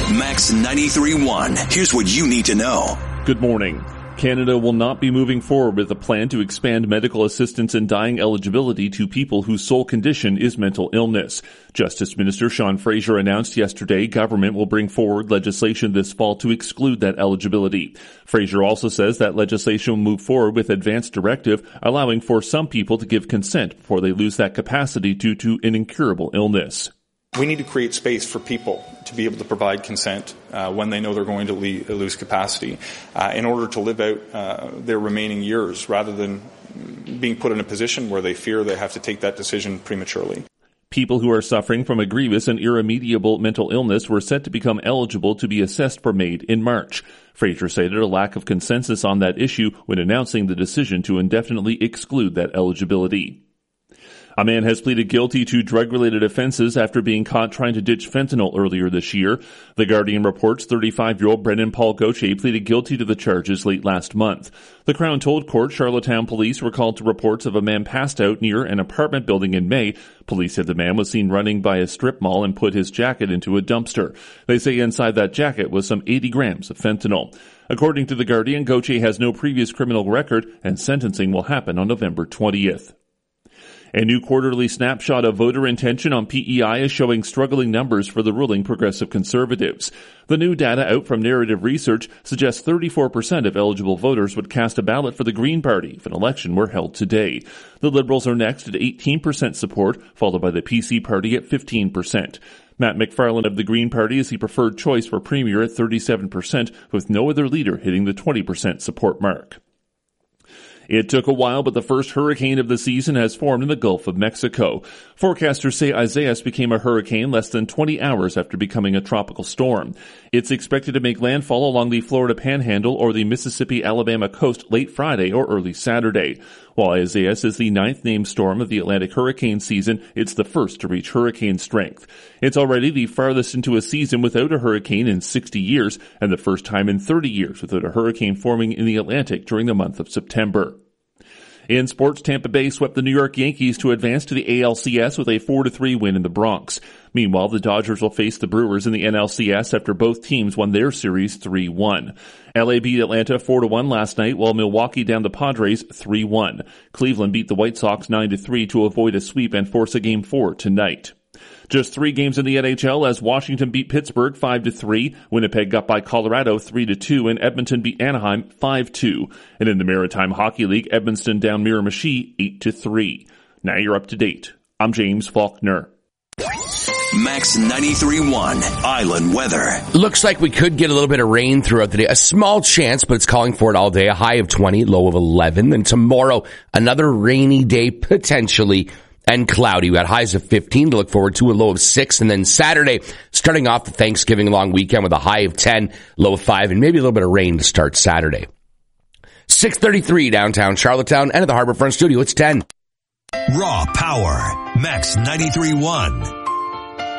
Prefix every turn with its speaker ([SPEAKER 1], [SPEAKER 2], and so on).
[SPEAKER 1] Max 93.1. Here's what you need to know.
[SPEAKER 2] Good morning. Canada will not be moving forward with a plan to expand medical assistance and dying eligibility to people whose sole condition is mental illness. Justice Minister Sean Fraser announced yesterday government will bring forward legislation this fall to exclude that eligibility. Fraser also says that legislation will move forward with advanced directive allowing for some people to give consent before they lose that capacity due to an incurable illness.
[SPEAKER 3] We need to create space for people to be able to provide consent when they know they're going to lose capacity in order to live out their remaining years rather than being put in a position where they fear they have to take that decision prematurely.
[SPEAKER 2] People who are suffering from a grievous and irremediable mental illness were set to become eligible to be assessed for MAID in March. Fraser cited a lack of consensus on that issue when announcing the decision to indefinitely exclude that eligibility. A man has pleaded guilty to drug-related offenses after being caught trying to ditch fentanyl earlier this year. The Guardian reports 35-year-old Brendan Paul Gauthier pleaded guilty to the charges late last month. The Crown told court Charlottetown police were called to reports of a man passed out near an apartment building in May. Police said the man was seen running by a strip mall and put his jacket into a dumpster. They say inside that jacket was some 80 grams of fentanyl. According to The Guardian, Gauthier has no previous criminal record and sentencing will happen on November 20th. A new quarterly snapshot of voter intention on PEI is showing struggling numbers for the ruling Progressive Conservatives. The new data out from Narrative Research suggests 34% of eligible voters would cast a ballot for the Green Party if an election were held today. The Liberals are next at 18% support, followed by the PC Party at 15%. Matt McFarlane of the Green Party is the preferred choice for Premier at 37%, with no other leader hitting the 20% support mark. It took a while, but the first hurricane of the season has formed in the Gulf of Mexico. Forecasters say Isaias became a hurricane less than 20 hours after becoming a tropical storm. It's expected to make landfall along the Florida Panhandle or the Mississippi-Alabama coast late Friday or early Saturday. While Isaias is the 9th named storm of the Atlantic hurricane season, it's the first to reach hurricane strength. It's already the farthest into a season without a hurricane in 60 years, and the first time in 30 years without a hurricane forming in the Atlantic during the month of September. In sports, Tampa Bay swept the New York Yankees to advance to the ALCS with a 4-3 win in the Bronx. Meanwhile, the Dodgers will face the Brewers in the NLCS after both teams won their series 3-1. LA beat Atlanta 4-1 last night, while Milwaukee downed the Padres 3-1. Cleveland beat the White Sox 9-3 to avoid a sweep and force a Game 4 tonight. Just 3 games in the NHL as Washington beat Pittsburgh 5-3, Winnipeg got by Colorado 3-2, and Edmonton beat Anaheim 5-2. And in the Maritime Hockey League, Edmonton downed Miramichi 8-3. Now you're up to date. I'm James Faulkner.
[SPEAKER 1] Max 93.1 Island Weather.
[SPEAKER 4] Looks like we could get a little bit of rain throughout the day. A small chance, but it's calling for it all day. A high of 20, low of 11. Then tomorrow, another rainy day potentially. And cloudy. We got highs of 15 to look forward to, a low of 6. And then Saturday, starting off the Thanksgiving long weekend with a high of 10, low of 5, and maybe a little bit of rain to start Saturday. 6:33 downtown Charlottetown and at the Harborfront Studio, it's 10.
[SPEAKER 1] Raw power. Max 93.1.